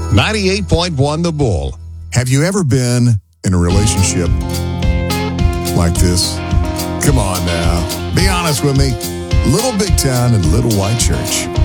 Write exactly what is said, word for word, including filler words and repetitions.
ninety-eight point one The Bull. Have you ever been in a relationship like this? Come on now. Be honest with me. Little Big Town and Little White Church.